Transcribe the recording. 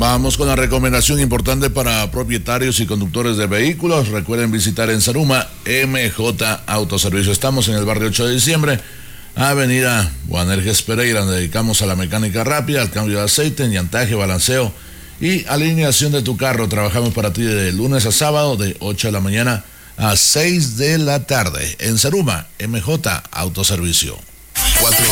Vamos con la recomendación importante para propietarios y conductores de vehículos. Recuerden visitar en Zaruma MJ Autoservicio. Estamos en el barrio 8 de diciembre, avenida Juanerges Pereira, donde dedicamos a la mecánica rápida, al cambio de aceite, llantaje, balanceo y alineación de tu carro. Trabajamos para ti de lunes a sábado de 8 de la mañana a 6 de la tarde. En Zaruma MJ Autoservicio.